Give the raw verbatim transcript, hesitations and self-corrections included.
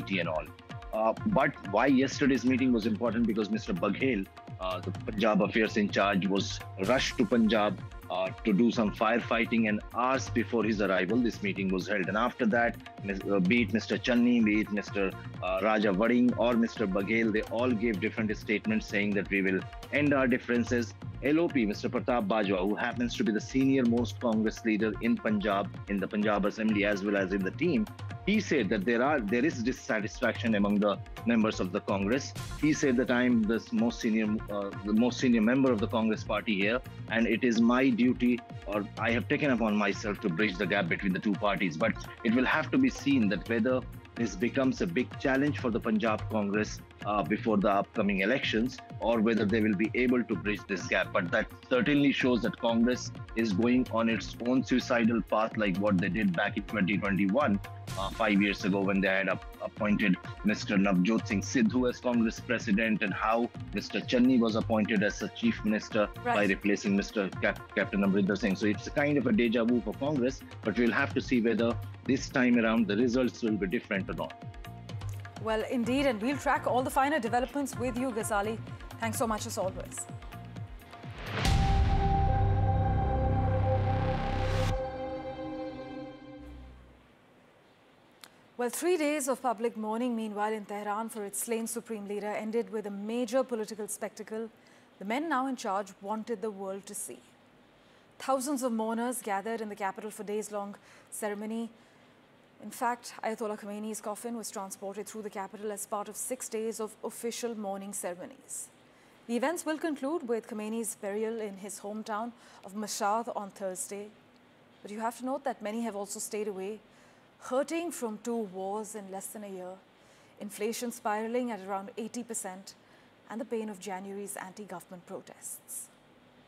unity and all. Uh, but why yesterday's meeting was important, because Mister Baghel, uh, the Punjab affairs in charge, was rushed to Punjab uh, to do some firefighting, and hours before his arrival, this meeting was held. And after that, uh, be it Mister Channi, be it Mister Uh, Raja Vading or Mister Baghel, they all gave different statements saying that we will end our differences. L O P, Mister Pratap Bajwa, who happens to be the senior most Congress leader in Punjab, in the Punjab Assembly as well as in the team, he said that there are there is dissatisfaction among the members of the Congress. He said that I am the most senior uh, the most senior member of the Congress party here, and it is my duty, or I have taken upon myself, to bridge the gap between the two parties. But it will have to be seen that whether this becomes a big challenge for the Punjab Congress uh, before the upcoming elections, or whether they will be able to bridge this gap. But that certainly shows that Congress is going on its own suicidal path, like what they did back in twenty twenty-one, uh, five years ago, when they had up, appointed Mister Navjot Singh Sidhu as Congress president, and how Mister Channi was appointed as a chief minister right. by replacing Mister Cap Captain Amrinder Singh. So it's a kind of a deja vu for Congress, but we'll have to see whether this time around the results will be different or not. Well, indeed, and we'll track all the finer developments with you, Ghazali. Thanks so much as always. Well, three days of public mourning, meanwhile, in Tehran for its slain supreme leader ended with a major political spectacle the men now in charge wanted the world to see. Thousands of mourners gathered in the capital for days-long ceremony. In fact, Ayatollah Khomeini's coffin was transported through the capital as part of six days of official mourning ceremonies. The events will conclude with Khomeini's burial in his hometown of Mashhad on Thursday. But you have to note that many have also stayed away, hurting from two wars in less than a year, inflation spiraling at around eighty percent, and the pain of January's anti-government protests.